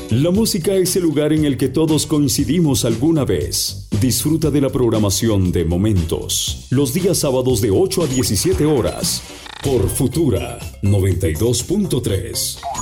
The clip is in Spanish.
La música es el lugar en el que todos coincidimos alguna vez. Disfruta de la programación de Momentos, los días sábados de 8 a 17 horas, por Futura 92.3.